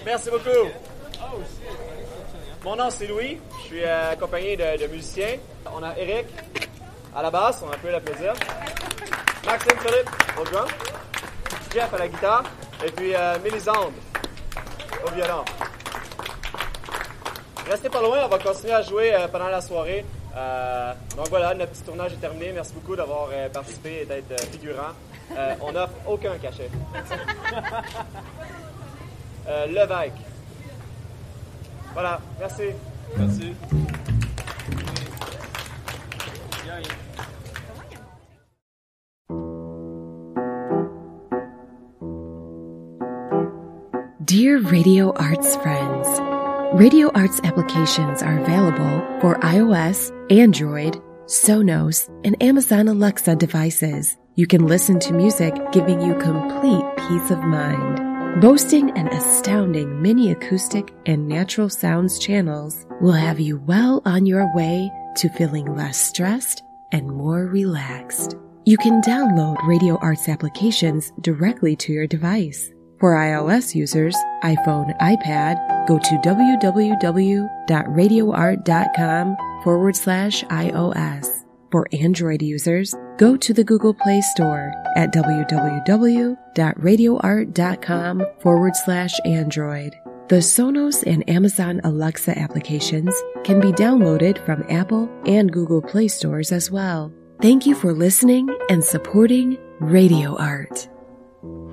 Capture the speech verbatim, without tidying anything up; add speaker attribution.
Speaker 1: Merci beaucoup. Mon nom, c'est Louis. Je suis euh, accompagné de, de musiciens. On a Eric à la basse, on peut l'applaudir. Maxime Philippe au drum. Jeff à la guitare. Et puis euh, Mélisande au violon. Restez pas loin, on va continuer à jouer euh, pendant la soirée. Euh, donc voilà, notre petit tournage est terminé. Merci beaucoup d'avoir euh, participé et d'être euh, figurant. Euh, on n'offre aucun cachet. euh, Lévesque. Voilà, merci.
Speaker 2: Merci.
Speaker 3: Dear Radio Arts friends, Radio Arts applications are available for iOS, Android, Sonos, and Amazon Alexa devices. You can listen to music giving you complete peace of mind. Boasting an astounding mini acoustic and natural sounds channels will have you well on your way to feeling less stressed and more relaxed. You can download Radio Arts applications directly to your device. For iOS users, iPhone, iPad, go to www.radioart.com forward slash iOS. For Android users, go to the Google Play Store at www.radioart.com forward slash Android. The Sonos and Amazon Alexa applications can be downloaded from Apple and Google Play stores as well. Thank you for listening and supporting Radio Art.